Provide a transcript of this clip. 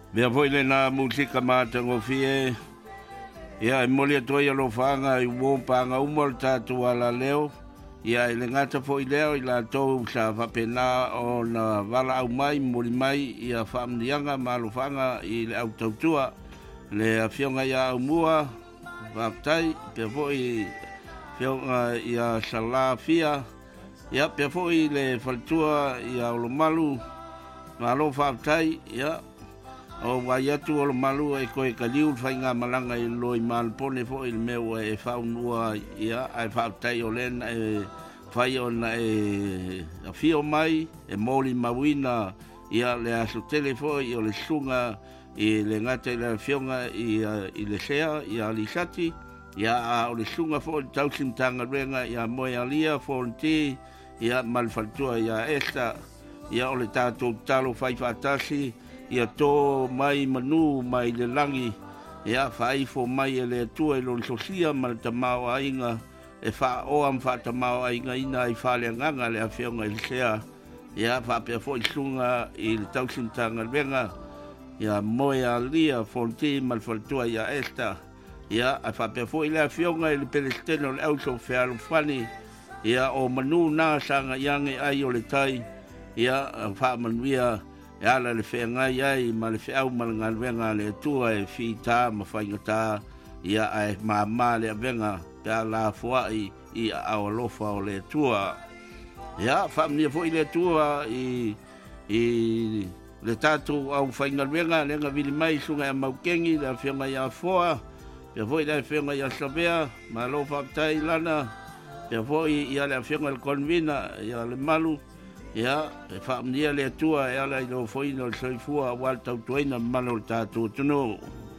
Mea foi le na musika mātango fie. Ia, moli atoa ia lo whanga i wōpanga umol tātu ala leo. Ia, le ngata foi leo i la tau sa whapena o na wala au mai, moli mai, ia whamnianga, malo whanga i le au tautua. Le whionga ia au mua, whaptai, pia foi whionga ia sala fia. Ia, pia foi le whaltua ia olo malu, malo whaptai, ia. O wai atu o lo malu e koe ka liu whai ngā malanga i loi malpone fo il meu e whaunua ia ai whautai o len e whai o na e a fio mai e moli mawina ia le aso telefo i o le sunga i le ngate le fionga i le sea i a lisati ia a o le sunga fo i tausintanga renga ia moe alia fo nti ia malfaltua ia esta ia o le tātou talo whai whatasi ia tō mai manu mai le langi ia whai fo mai e le atua i lon sosia ma le tamao ainga e wha oam wha tamao ainga ina i whale nganga le a whionga i sea ia wha pia fo i sunga i le tausintanga renga ia moe a lia fonti ma le whaltua ia esta ia a wha pia fo i le a whionga i le pelesteno le auto whealo whani ia o manu nā sanga iange ai o le tai ia wha manuia e ala le whengai ai ma le wheau ma le ngalwenga le tua e whita ma whaingata ia ai ma le avenga pe a la fuai i a awalofa o le tua ia whamnia fo i le tua i le tatu au whaingalwenga le nga vili mai sunga e maukengi le whengai a foa pe fo i le whengai a sabea ma lo whaptai lana pe fo i a le whengai le konvina ia le malu ia e whaamnia le atua e ala i lo foina o le soifua wal tau tuaina malo tātou tunu.